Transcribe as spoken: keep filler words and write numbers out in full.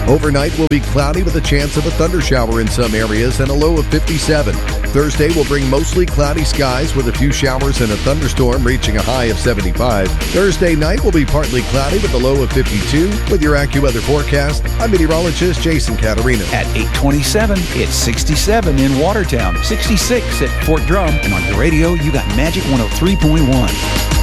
Overnight will be cloudy with a chance of a thunder shower in some areas and a low of fifty-seven. Thursday will bring mostly cloudy skies with a few showers and a thunderstorm reaching a high of seventy-five. Thursday night will be partly cloudy with a low of fifty-two. With your AccuWeather forecast, I'm meteorologist Jason Caterina. At eight twenty-seven, it's sixty-seven in Watertown, sixty-six at Fort Drum, and on your radio, you got Magic one oh three point one.